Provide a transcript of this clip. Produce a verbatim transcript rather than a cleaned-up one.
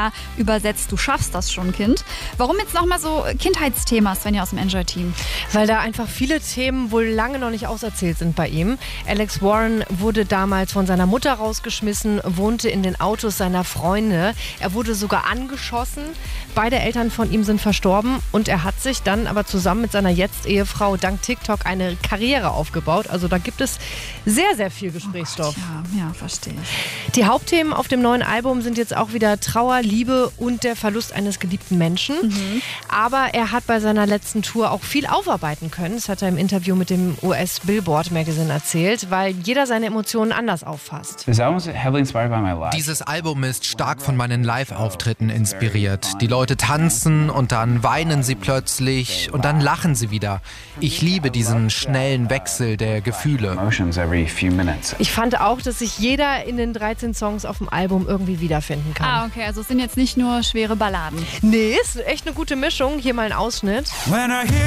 ja übersetzt, du schaffst das schon, Kind. Warum jetzt nochmal so Kindheitsthema, Svenja aus dem Enjoy-Team? Weil da einfach viele Themen wohl lange noch nicht auserzählt sind bei ihm. Alex Warren wurde damals von seiner Mutter rausgeschmissen, wohnte in den Autos seiner Freunde. Er wurde sogar angeschossen. Beide Eltern von ihm sind verstorben und er hat sich dann aber zusammen mit seiner Jetzt-Ehefrau dank TikTok eine Karriere aufgebaut. Also da gibt es sehr, sehr viel Gesprächsstoff. Oh Gott, ja, ja, verstehe ich. Die Hauptthemen auf dem neuen Album sind jetzt auch wieder Trauer, Liebe und der Verlust eines geliebten Menschen. Mhm. Aber er hat bei seiner letzten Tour auch viel aufarbeiten können. Das hat er im Interview mit dem U S Billboard Magazine erzählt, weil jeder seine Emotionen anders auffasst. Dieses Album ist stark von meinen Live-Auftritten inspiriert. Die Leute tanzen und dann weinen sie plötzlich und dann lachen sie wieder. Ich liebe diesen schnellen Wechsel der Gefühle. Ich fand auch, dass sich jeder in den dreizehn Songs auf dem Album irgendwie wiederfinden kann. Ah, okay, also es sind jetzt nicht nur schwere Balladen. Nee, ist echt eine gute Mischung. Hier mal ein Ausschnitt.